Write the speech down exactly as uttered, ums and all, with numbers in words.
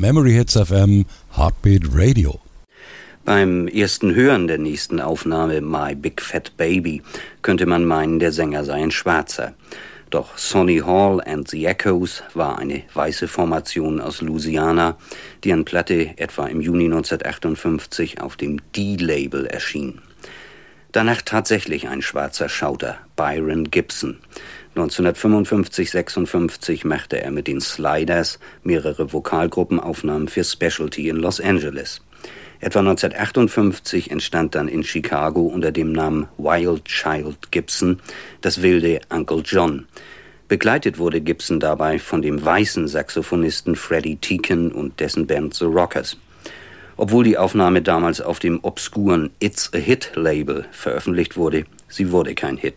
Memory Hits F M, Heartbeat Radio. Beim ersten Hören der nächsten Aufnahme My Big Fat Baby könnte man meinen, der Sänger sei ein Schwarzer. Doch Sonny Hall and the Echoes war eine weiße Formation aus Louisiana, deren Platte etwa im Juni neunzehnhundertachtundfünfzig auf dem D-Label erschien. Danach tatsächlich ein schwarzer Schauter, Byron Gibson. neunzehnhundertfünfundfünfzig sechsundfünfzig machte er mit den Sliders mehrere Vokalgruppenaufnahmen für Specialty in Los Angeles. Etwa neunzehnhundertachtundfünfzig entstand dann in Chicago unter dem Namen Wild Child Gibson das wilde Uncle John. Begleitet wurde Gibson dabei von dem weißen Saxophonisten Freddie Teakin und dessen Band The Rockers. Obwohl die Aufnahme damals auf dem obskuren It's a Hit Label veröffentlicht wurde, sie wurde kein Hit.